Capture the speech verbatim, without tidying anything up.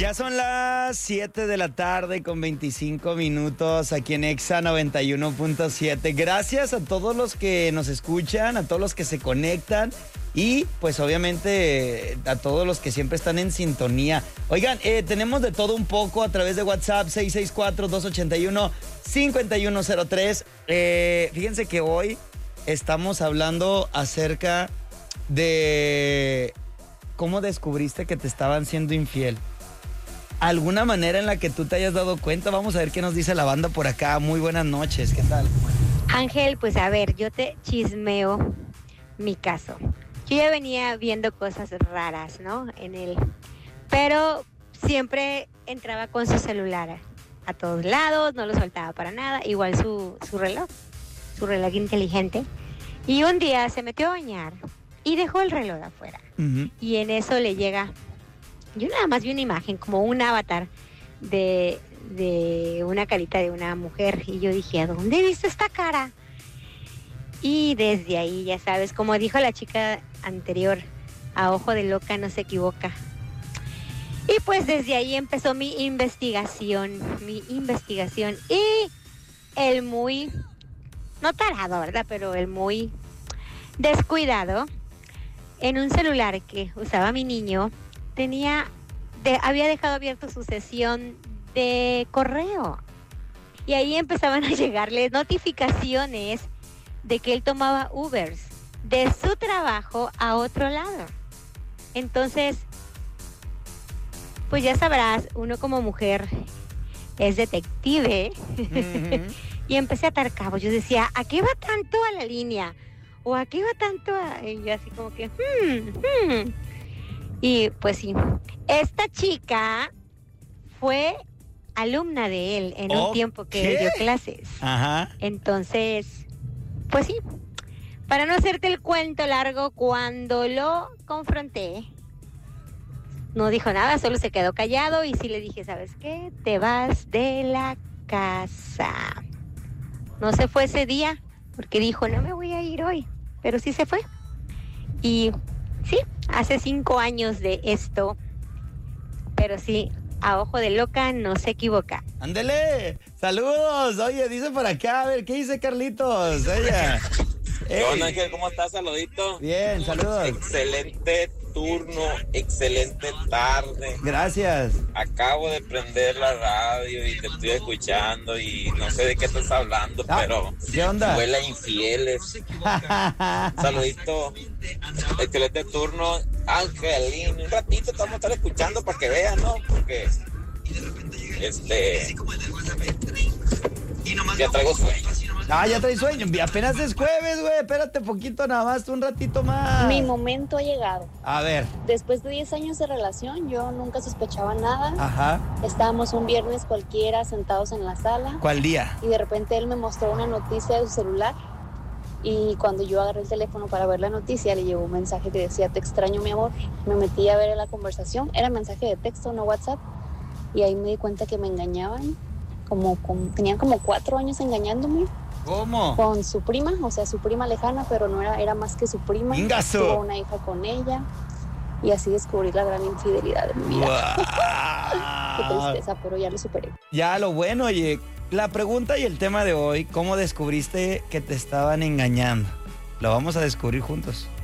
Ya son las siete de la tarde con veinticinco minutos aquí en Exa noventa y uno punto siete. Gracias a todos los que nos escuchan, a todos los que se conectan y pues obviamente a todos los que siempre están en sintonía. Oigan, eh, tenemos de todo un poco a través de WhatsApp seis seis cuatro, dos ocho uno, cinco uno cero tres. Eh, fíjense que hoy estamos hablando acerca de cómo descubriste que te estaban siendo infiel. ¿Alguna manera en la que tú te hayas dado cuenta? Vamos a ver qué nos dice la banda por acá. Muy buenas noches, ¿qué tal? Ángel, pues a ver, yo te chismeo mi caso. Yo ya venía viendo cosas raras, ¿no? En él. Pero siempre entraba con su celular a todos lados, no lo soltaba para nada. Igual su, su reloj, su reloj inteligente. Y un día se metió a bañar y dejó el reloj afuera. Uh-huh. Y en eso le llega... Yo nada más vi una imagen, como un avatar de, de una carita de una mujer. Y yo dije, ¿a dónde he visto esta cara? Y desde ahí, ya sabes, como dijo la chica anterior, a ojo de loca no se equivoca. Y pues desde ahí empezó mi investigación, mi investigación. Y el muy, no tarado, ¿verdad? Pero el muy descuidado, en un celular que usaba mi niño, tenía, de, había dejado abierto su sesión de correo. Y ahí empezaban a llegarle notificaciones de que él tomaba Ubers de su trabajo a otro lado. Entonces, pues ya sabrás, uno como mujer es detective. Uh-huh. Y empecé a atar cabos. Yo decía, ¿a qué va tanto a la línea? ¿O a qué va tanto a...? Y yo así como que... Hmm, hmm. Y pues sí, esta chica fue alumna de él en un okay. tiempo que él dio clases. Ajá. Entonces, pues sí, para no hacerte el cuento largo, cuando lo confronté, no dijo nada, solo se quedó callado y sí le dije, ¿sabes qué? Te vas de la casa. No se fue ese día porque dijo, no me voy a ir hoy, pero sí se fue. Y sí, hace cinco años de esto, pero sí, a ojo de loca no se equivoca. ¡Ándele! ¡Saludos! Oye, dice por acá, a ver, ¿qué dice Carlitos? Ella. ¿Qué onda, Ángel? ¿Cómo estás? Saludito. Bien, saludos. Excelente turno, excelente tarde. Gracias. Acabo de prender la radio y te estoy escuchando y no sé de qué estás hablando, ah, pero... ¿Qué onda? Huele a infieles. Saludito. Excelente turno, Angelín. Un ratito te vamos a estar escuchando para que veas, ¿no? Porque... Este... Ya traigo sueño. Ah, ya traes sueño. Apenas es jueves, güey. Espérate poquito nada más, un ratito más. Mi momento ha llegado. A ver. Después de diez años de relación, yo nunca sospechaba nada. Ajá. Estábamos un viernes cualquiera sentados en la sala. ¿Cuál día? Y de repente él me mostró una noticia de su celular. Y cuando yo agarré el teléfono para ver la noticia, le llegó un mensaje que decía, te extraño, mi amor. Me metí a ver la conversación. Era mensaje de texto, no WhatsApp. Y ahí me di cuenta que me engañaban. Como, como tenían como cuatro años engañándome. ¿Cómo? Con su prima, o sea, su prima lejana, pero no era, era más que su prima. ¡Ingazo! Tuvo una hija con ella y así descubrí la gran infidelidad de mi vida. Qué tristeza, pero ya lo superé. Ya, lo bueno, oye, la pregunta y el tema de hoy, ¿cómo descubriste que te estaban engañando? Lo vamos a descubrir juntos.